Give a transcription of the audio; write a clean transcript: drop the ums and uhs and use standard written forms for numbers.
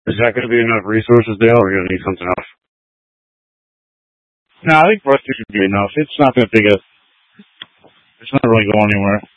Is that going to be enough resources, Dale, or are you going to need something else? No, I think Rusty should be enough. It's not going to take us. It's not really going anywhere.